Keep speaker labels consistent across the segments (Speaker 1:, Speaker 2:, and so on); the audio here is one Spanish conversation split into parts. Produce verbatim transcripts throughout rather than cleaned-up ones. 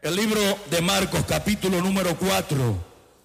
Speaker 1: El libro de Marcos, capítulo número cuatro.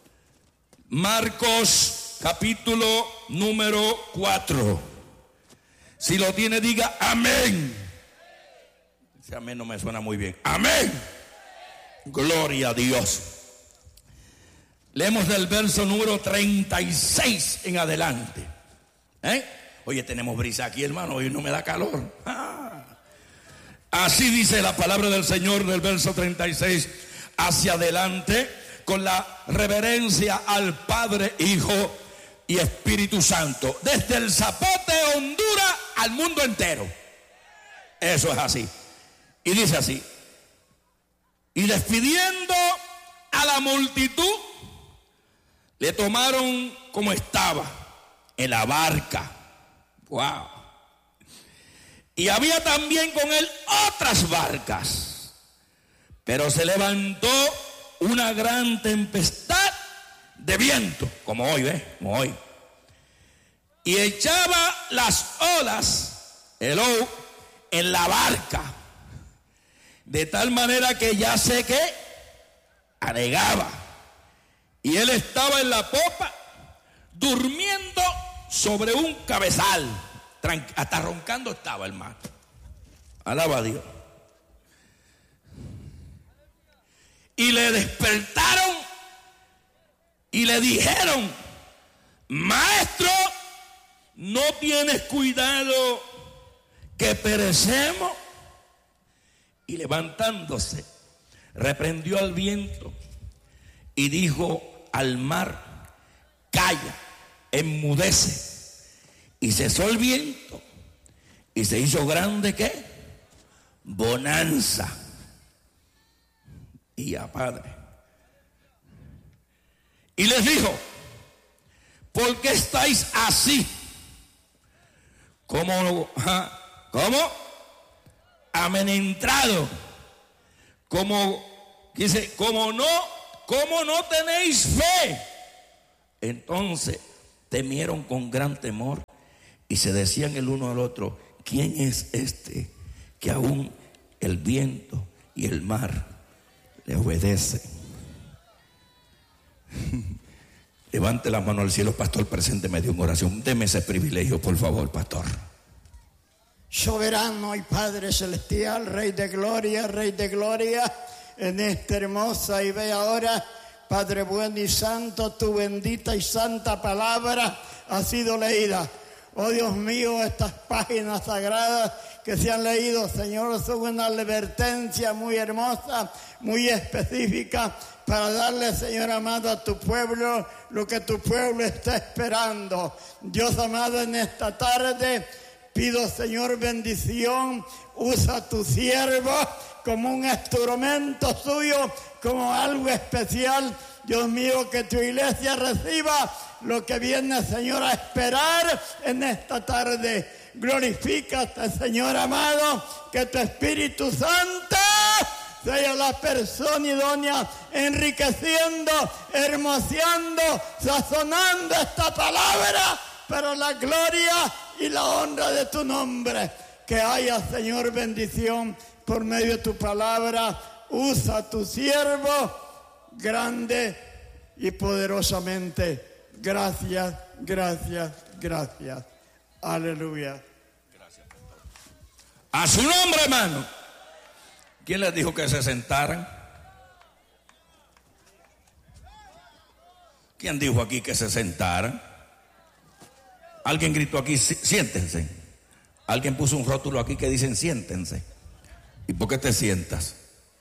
Speaker 1: Marcos, capítulo número cuatro. Si lo tiene, diga amén. Ese amén no me suena muy bien. Amén. Gloria a Dios. Leemos del verso número treinta y seis en adelante. ¿Eh? Oye, tenemos brisa aquí, hermano. Hoy no me da calor. Ah. Así dice la palabra del Señor del verso treinta y seis hacia adelante, con la reverencia al Padre, Hijo y Espíritu Santo, desde el Zapote, Honduras, al mundo entero. Eso es así. Y dice así: y despidiendo a la multitud, le tomaron como estaba en la barca. Wow. Y había también con él otras barcas, pero se levantó una gran tempestad de viento, como hoy, ¿ves? Como hoy. Y echaba las olas, hello, en la barca, de tal manera que ya sé que anegaba. Y él estaba en la popa, durmiendo sobre un cabezal. Hasta roncando estaba el mar. Alaba a Dios. Y le despertaron y le dijeron: maestro, ¿no tienes cuidado que perecemos? Y levantándose, reprendió al viento y dijo al mar: calla, enmudece. Y cesó el viento y se hizo grande, ¿qué? Bonanza. Y a Padre. Y les dijo: ¿por qué estáis así? ¿Cómo? ¿Cómo? Amenentrado. Como, dice, como no, ¿cómo no tenéis fe? Entonces temieron con gran temor y se decían el uno al otro: ¿quién es este que aún el viento y el mar le obedecen? Levante la mano al cielo, pastor, presénteme de una oración. Deme ese privilegio, por favor, pastor.
Speaker 2: Soberano y Padre celestial, Rey de gloria, Rey de gloria, en esta hermosa y bella hora, Padre bueno y santo, tu bendita y santa palabra ha sido leída. Oh Dios mío, estas páginas sagradas que se han leído, Señor, son una advertencia muy hermosa, muy específica, para darle, Señor amado, a tu pueblo lo que tu pueblo está esperando. Dios amado, en esta tarde pido, Señor, bendición. Usa a tu siervo como un instrumento suyo, como algo especial. Dios mío, que tu iglesia reciba lo que viene, Señor, a esperar en esta tarde. Glorifícate, Señor amado, que tu Espíritu Santo sea la persona idónea, enriqueciendo, hermoseando, sazonando esta palabra para la gloria y la honra de tu nombre. Que haya, Señor, bendición por medio de tu palabra. Usa a tu siervo grande y poderosamente. Gracias, gracias, gracias. Aleluya.
Speaker 1: Gracias, pastor. A su nombre, hermano. ¿Quién les dijo que se sentaran? ¿Quién dijo aquí que se sentaran? Alguien gritó aquí: siéntense. Alguien puso un rótulo aquí que dicen siéntense. ¿Y por qué te sientas?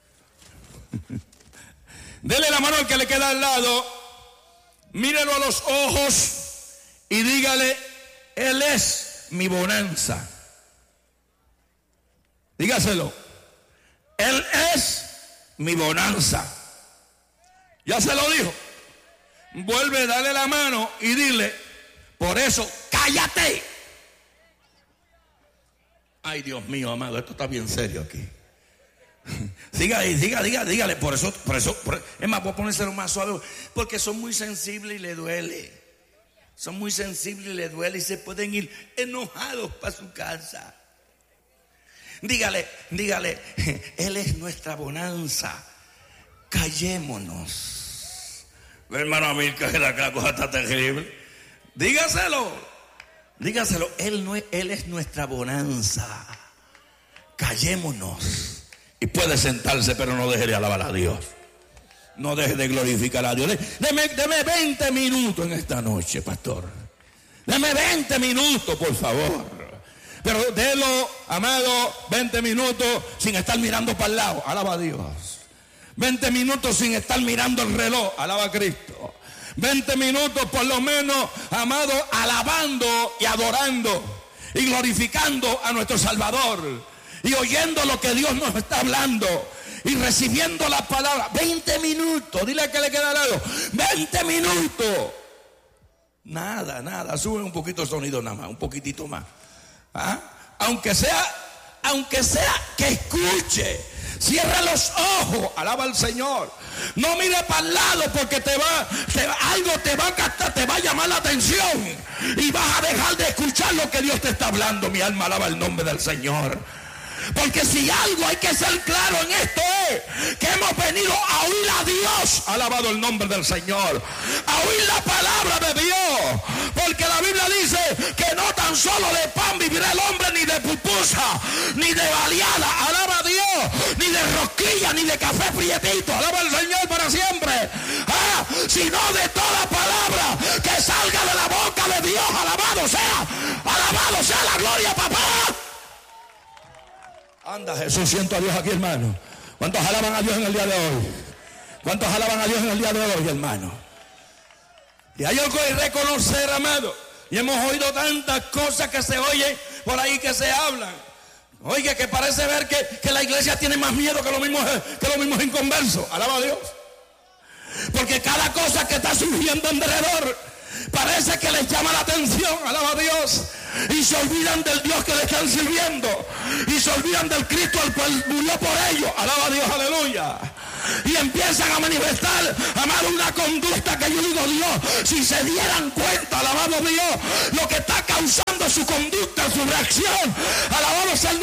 Speaker 1: Dele la mano al que le queda al lado, mírelo a los ojos y dígale: Él es mi bonanza. Dígaselo: Él es mi bonanza. Ya se lo dijo. Vuelve, dale la mano y dile: por eso, cállate. Ay, Dios mío, amado, esto está bien serio aquí. Siga ahí, diga, diga, dígale, por eso, por eso, por, es más, voy a ponérselo más suave, porque son muy sensibles y le duele. Son muy sensibles y le duele y se pueden ir enojados para su casa. Dígale, dígale, Él es nuestra bonanza. callémonos. Hermano Amilcar, que la, la cosa está terrible. Dígaselo, dígaselo. Él, no es, él es nuestra bonanza. Callémonos. Y puede sentarse, pero no deje de alabar a Dios. No deje de glorificar a Dios. Deme, deme veinte minutos en esta noche, pastor. Deme veinte minutos, por favor. Pero délo, amado, veinte minutos sin estar mirando para el lado. Alaba a Dios. veinte minutos sin estar mirando el reloj. Alaba a Cristo. veinte minutos por lo menos, amado, alabando y adorando y glorificando a nuestro Salvador y oyendo lo que Dios nos está hablando y recibiendo la palabra. veinte minutos. Dile que le queda al lado. veinte minutos. Nada, nada. Sube un poquito el sonido nada más, un poquitito más. ¿Ah? Aunque sea, aunque sea que escuche. Cierra los ojos, alaba al Señor. No mire para el lado porque te va, te, algo te va a captar, te va a llamar la atención y vas a dejar de escuchar lo que Dios te está hablando. Mi alma alaba el nombre del Señor. Porque si algo hay que ser claro en esto es que hemos venido a oír a Dios, alabado el nombre del Señor, a oír la palabra de Dios, porque la Biblia dice que no tan solo de pan vivirá el hombre, ni de pupusa, ni de baleada, alaba a Dios, ni de rosquilla, ni de café prietito, alaba al Señor para siempre, ah, sino de toda palabra que salga de la boca de Dios. Alabado sea, alabado sea la gloria, papá. Anda, Jesús, siento a Dios aquí, hermano. ¿Cuántos alaban a Dios en el día de hoy? ¿Cuántos alaban a Dios en el día de hoy, hermano? Y hay algo que reconocer, amado. Y hemos oído tantas cosas que se oyen por ahí, que se hablan. Oiga, que parece ver que, que la iglesia tiene más miedo que los mismos, que los mismos inconversos. Alaba a Dios. Porque cada cosa que está surgiendo alrededor parece que les llama la atención. Alaba a Dios. Y se olvidan del Dios que le están sirviendo. Y se olvidan del Cristo al cual murió por ellos. Alaba a Dios, aleluya. Y empiezan a manifestar, amado, una conducta que yo digo, Dios, si se dieran cuenta, alabado Dios, lo que está causando su conducta, su reacción, alabado sea el